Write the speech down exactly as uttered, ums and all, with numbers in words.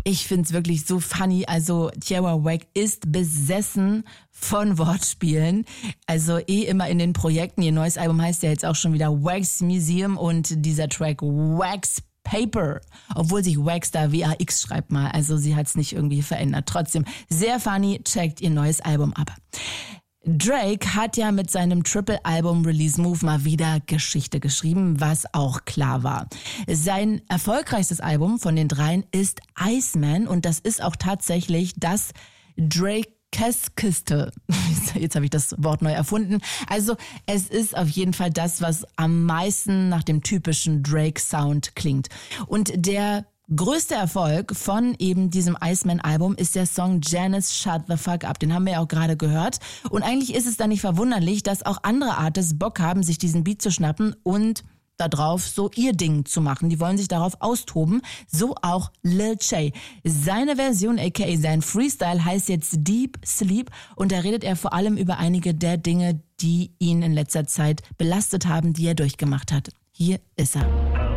Ich find's wirklich so funny. Also Tierra Whack ist besessen von Wortspielen. Also eh immer in den Projekten. Ihr neues Album heißt ja jetzt auch schon wieder Wax Museum und dieser Track Wax Paper, obwohl sich Wax da W A X schreibt mal. Also sie hat's nicht irgendwie verändert. Trotzdem sehr funny. Checkt ihr neues Album ab. Drake hat ja mit seinem Triple-Album-Release-Move mal wieder Geschichte geschrieben, was auch klar war. Sein erfolgreichstes Album von den dreien ist Iceman und das ist auch tatsächlich das Drake-Kiste. Jetzt habe ich das Wort neu erfunden. Also es ist auf jeden Fall das, was am meisten nach dem typischen Drake-Sound klingt. Und der größter Erfolg von eben diesem Iceman-Album ist der Song Janice Shut the Fuck Up. Den haben wir ja auch gerade gehört. Und eigentlich ist es dann nicht verwunderlich, dass auch andere Artists Bock haben, sich diesen Beat zu schnappen und da drauf so ihr Ding zu machen. Die wollen sich darauf austoben. So auch Lil Shay. Seine Version, aka sein Freestyle, heißt jetzt Deep Sleep und da redet er vor allem über einige der Dinge, die ihn in letzter Zeit belastet haben, die er durchgemacht hat. Hier ist er.